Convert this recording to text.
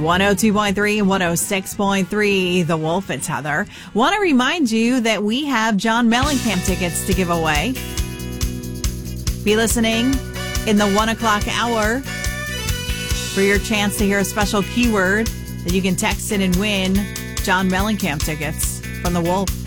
102.3 and 106.3, The Wolf. It's Heather. Want to remind you that we have John Mellencamp tickets to give away. Be listening in the 1 o'clock hour for your chance to hear a special keyword that you can text in and win John Mellencamp tickets from The Wolf.